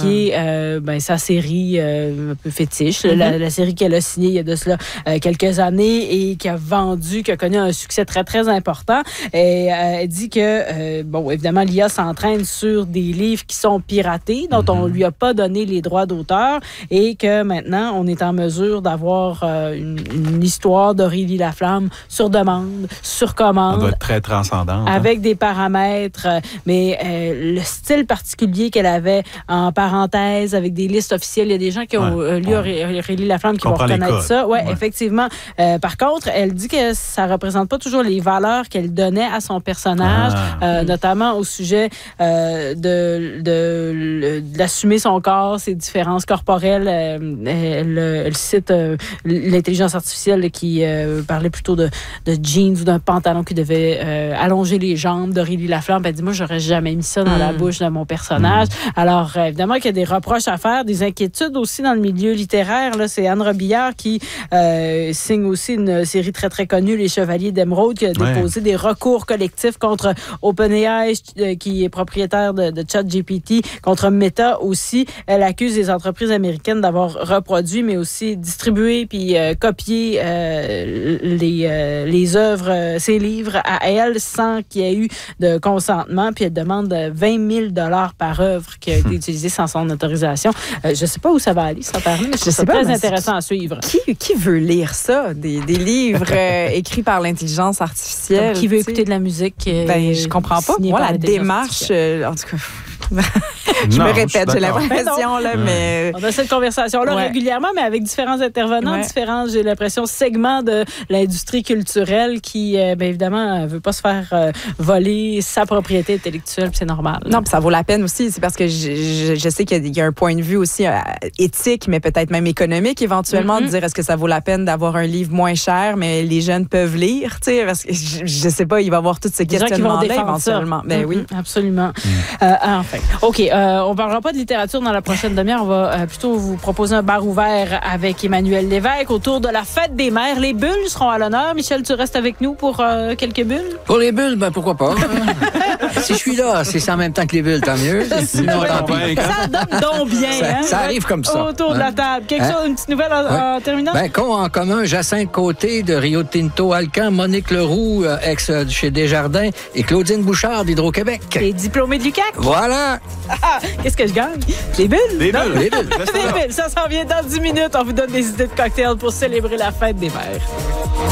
qui est sa série un peu fétiche, la série qu'elle a signée il y a de cela quelques années et qui a connu un succès très, très important. Et elle dit que, évidemment, l'IA s'entraîne sur des livres qui sont piratés, dont on lui a pas donné les droits d'auteur et que maintenant, on est en mesure d'avoir une histoire d'Aurélie Laflamme sur demande, sur commande. Ça doit être très transcendant. Avec des paramètres, mais le style particulier qu'elle avait en parenthèse, avec des listes officielles. Il y a des gens qui ont lu Aurélie Laflamme qui vont reconnaître ça. Oui, effectivement. Par contre, elle dit que ça ne représente pas toujours les valeurs qu'elle donnait à son personnage, notamment au sujet d'assumer son corps, ses différences corporelles. Elle cite l'intelligence artificielle qui parlait plutôt de jeans ou d'un pantalon qui devait allonger les jambes d'Aurélie Laflamme. Elle dit, moi, j'aurais jamais mis ça dans la bouche de mon personnage. Alors, évidemment qu'il y a des reproches à faire, des inquiétudes aussi dans le milieu littéraire. Là, c'est Anne Robillard qui signe aussi une série très, très connue, Les Chevaliers d'Émeraude, qui a déposé des recours collectifs contre OpenAI, qui est propriétaire de ChatGPT, contre Meta aussi. Elle accuse les entreprises américaines d'avoir reproduit, mais aussi distribué puis copié les œuvres, ses livres à elle sans qu'il y ait eu de consentement. Puis elle demande 20 000 $ par œuvre qui a été utilisée sans son autorisation. Je ne sais pas où ça va aller, ça paraît, mais c'est très intéressant à suivre. Qui veut lire ça? Des livres écrits par l'intelligence artificielle? Qui veut écouter de la musique? Je comprends pas. Moi, la démarche, en tout cas... je me répète, j'ai l'impression, mais... On a cette conversation-là régulièrement, mais avec différents intervenants, différents, j'ai l'impression, segments de l'industrie culturelle qui, évidemment, ne veut pas se faire voler sa propriété intellectuelle, puis c'est normal. Non, puis ça vaut la peine aussi. C'est parce que je sais qu'il y a un point de vue aussi éthique, mais peut-être même économique, éventuellement, de dire est-ce que ça vaut la peine d'avoir un livre moins cher, mais les jeunes peuvent lire, tu sais, parce que je sais pas, il va y avoir toutes ces questionnements-là éventuellement. Ben oui. Absolument. Enfin. OK. On ne parlera pas de littérature dans la prochaine demi-heure. On va plutôt vous proposer un bar ouvert avec Emmanuel Lévesque autour de la fête des mères. Les bulles seront à l'honneur. Michel, tu restes avec nous pour quelques bulles? Pour les bulles, pourquoi pas? Si je suis là, c'est ça en même temps que les bulles, tant mieux. Sinon, tant pis. Ça donne donc bien. Ça arrive comme ça. Autour de la table. Quelque chose, une petite nouvelle en terminant? Qu'ont en commun Jacinthe Côté de Rio Tinto Alcan, Monique Leroux, ex chez Desjardins, et Claudine Bouchard d'Hydro-Québec. Et diplômée de l'UQAC. Voilà. Qu'est-ce que je gagne? Les bulles? Les bulles. Les bulles. Ça s'en vient dans 10 minutes. On vous donne des idées de cocktails pour célébrer la fête des mères.